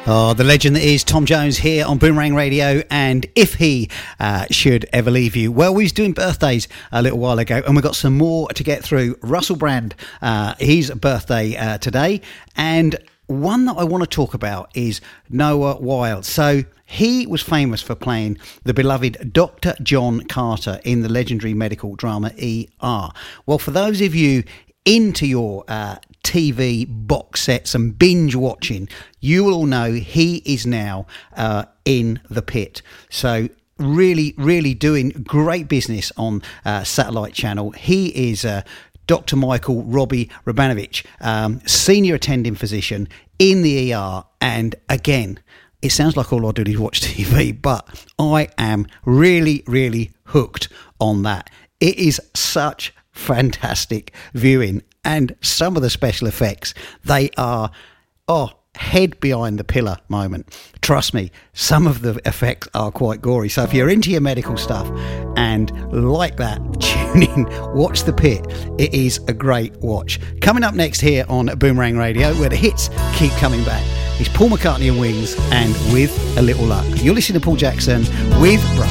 Oh, the legend that is Tom Jones here on Boomerang Radio, and if he should ever leave you, well, we was doing birthdays a little while ago, and we've got some more to get through. Russell Brand, his birthday today, and one that I want to talk about is Noah Wyle. So he was famous for playing the beloved Dr. John Carter in the legendary medical drama ER. Well, for those of you into your TV box sets and binge watching, you will all know he is now in the pit. So really doing great business on Satellite Channel. He is Dr. Michael Robbie Rabanovich, senior attending physician in the ER. And again, it sounds like all I do is watch TV, but I am really hooked on that. It is such fantastic viewing, and some of the special effects, they are head behind the pillar moment. Trust me, some of the effects are quite gory. So if you're into your medical stuff and like that, tune in, watch The Pit. It is a great watch. Coming up next here on Boomerang Radio, where the hits keep coming back, is Paul McCartney and Wings and With a Little Luck. You're listening to Paul Jackson with